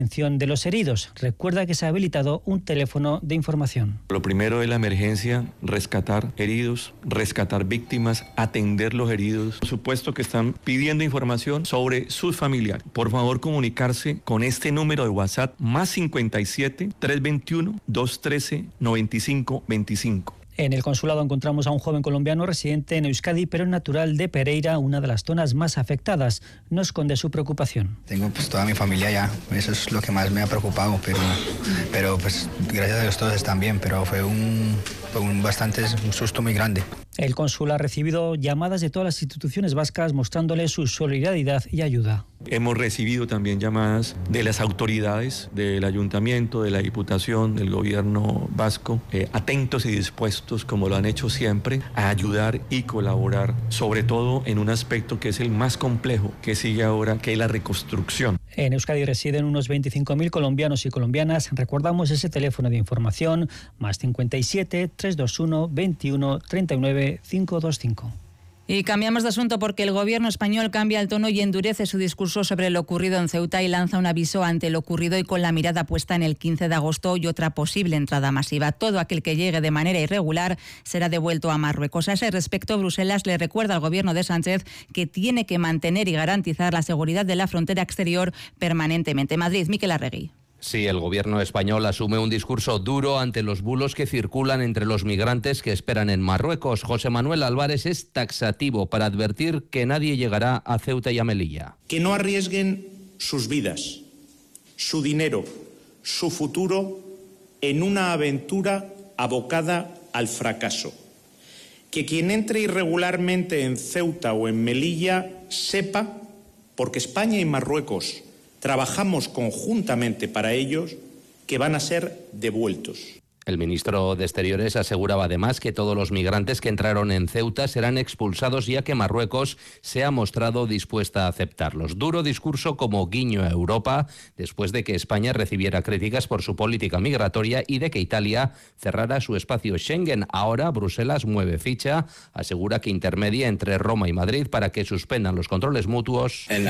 atención de los heridos. Recuerda que se ha habilitado un teléfono de información. Lo primero es la emergencia, rescatar heridos, rescatar víctimas, atender los heridos. Por supuesto que están pidiendo información sobre sus familiares. Por favor, comunicarse con este número de WhatsApp +57 321 213 95 25. En el consulado encontramos a un joven colombiano residente en Euskadi, pero natural de Pereira, una de las zonas más afectadas. No esconde su preocupación. Tengo toda mi familia allá, eso es lo que más me ha preocupado, pero gracias a Dios todos están bien, pero fue un susto muy grande. El cónsul ha recibido llamadas de todas las instituciones vascas mostrándole su solidaridad y ayuda. Hemos recibido también llamadas de las autoridades, del ayuntamiento, de la diputación, del gobierno vasco, atentos y dispuestos, como lo han hecho siempre, a ayudar y colaborar, sobre todo en un aspecto que es el más complejo que sigue ahora, que es la reconstrucción. En Euskadi residen unos 25.000 colombianos y colombianas. Recordamos ese teléfono de información, +57 321 21 39 525. Y cambiamos de asunto porque el gobierno español cambia el tono y endurece su discurso sobre lo ocurrido en Ceuta y lanza un aviso ante lo ocurrido y con la mirada puesta en el 15 de agosto y otra posible entrada masiva. Todo aquel que llegue de manera irregular será devuelto a Marruecos. A ese respecto, Bruselas le recuerda al gobierno de Sánchez que tiene que mantener y garantizar la seguridad de la frontera exterior permanentemente. Madrid, Miquel Arregui. Sí, el gobierno español asume un discurso duro ante los bulos que circulan entre los migrantes que esperan en Marruecos. José Manuel Álvarez es taxativo para advertir que nadie llegará a Ceuta y a Melilla. Que no arriesguen sus vidas, su dinero, su futuro en una aventura abocada al fracaso. Que quien entre irregularmente en Ceuta o en Melilla sepa, porque España y Marruecos trabajamos conjuntamente para ellos, que van a ser devueltos. El ministro de Exteriores aseguraba además que todos los migrantes que entraron en Ceuta serán expulsados, ya que Marruecos se ha mostrado dispuesta a aceptarlos. Duro discurso como guiño a Europa, después de que España recibiera críticas por su política migratoria y de que Italia cerrara su espacio Schengen. Ahora Bruselas mueve ficha, asegura que intermedia entre Roma y Madrid para que suspendan los controles mutuos. Y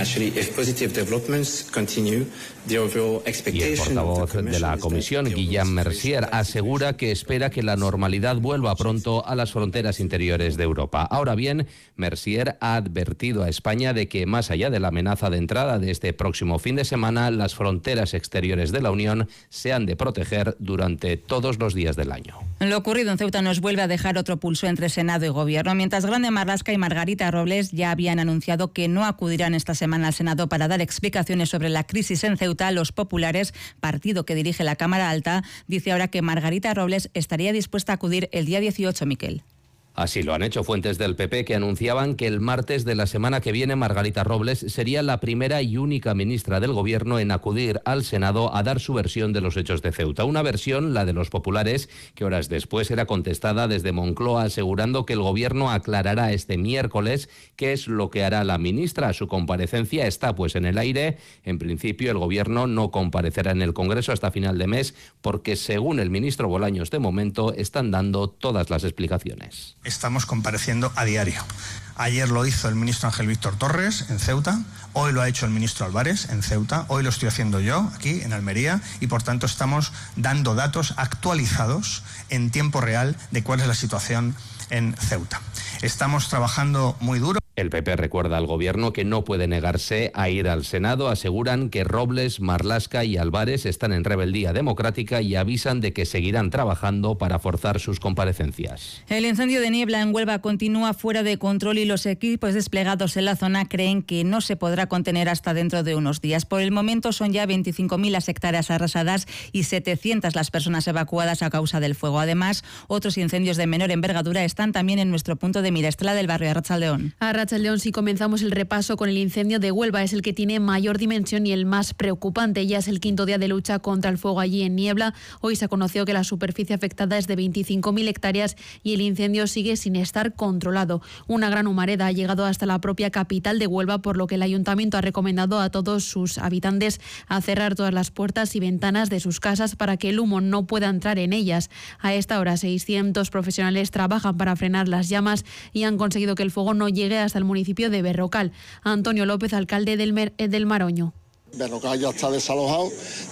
el portavoz de la Comisión, Guillaume Mercier, asegura que espera que la normalidad vuelva pronto a las fronteras interiores de Europa. Ahora bien, Mercier ha advertido a España de que, más allá de la amenaza de entrada de este próximo fin de semana, las fronteras exteriores de la Unión se han de proteger durante todos los días del año. Lo ocurrido en Ceuta nos vuelve a dejar otro pulso entre Senado y Gobierno. Mientras Grande Marlaska y Margarita Robles ya habían anunciado que no acudirán esta semana al Senado para dar explicaciones sobre la crisis en Ceuta, los populares, partido que dirige la Cámara Alta, dice ahora que Margarita Robles estaría dispuesta a acudir el día 18, Miquel. Así lo han hecho fuentes del PP que anunciaban que el martes de la semana que viene Margarita Robles sería la primera y única ministra del Gobierno en acudir al Senado a dar su versión de los hechos de Ceuta. Una versión, la de los populares, que horas después era contestada desde Moncloa asegurando que el Gobierno aclarará este miércoles qué es lo que hará la ministra. Su comparecencia está pues en el aire. En principio el Gobierno no comparecerá en el Congreso hasta final de mes porque, según el ministro Bolaños, de momento están dando todas las explicaciones. Estamos compareciendo a diario. Ayer lo hizo el ministro Ángel Víctor Torres en Ceuta, hoy lo ha hecho el ministro Álvarez en Ceuta, hoy lo estoy haciendo yo aquí en Almería y por tanto estamos dando datos actualizados en tiempo real de cuál es la situación en Ceuta. Estamos trabajando muy duro. El PP recuerda al Gobierno que no puede negarse a ir al Senado. Aseguran que Robles, Marlaska y Álvarez están en rebeldía democrática y avisan de que seguirán trabajando para forzar sus comparecencias. El incendio de niebla en Huelva continúa fuera de control y los equipos desplegados en la zona creen que no se podrá contener hasta dentro de unos días. Por el momento son ya 25.000 las hectáreas arrasadas y 700 las personas evacuadas a causa del fuego. Además, otros incendios de menor envergadura están también en nuestro punto de mira. Estela del Barrio, Arratsaldeón. Arratsaldeón, si comenzamos el repaso con el incendio de Huelva, es el que tiene mayor dimensión y el más preocupante. Ya es el quinto día de lucha contra el fuego allí en Niebla. Hoy se conoció que la superficie afectada es de 25.000 hectáreas y el incendio sigue sin estar controlado. Una gran humareda ha llegado hasta la propia capital de Huelva, por lo que el ayuntamiento ha recomendado a todos sus habitantes a cerrar todas las puertas y ventanas de sus casas para que el humo no pueda entrar en ellas. A esta hora 600 profesionales trabajan para frenar las llamas y han conseguido que el fuego no llegue hasta el municipio de Berrocal. Antonio López, alcalde del Maroño. Berrocal ya está desalojado,